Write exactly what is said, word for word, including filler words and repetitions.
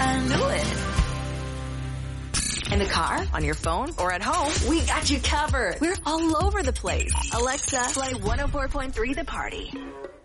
I knew it. In the car, on your phone, or at home, we got you covered. We're all over the place. Alexa, play one oh four point three The Party.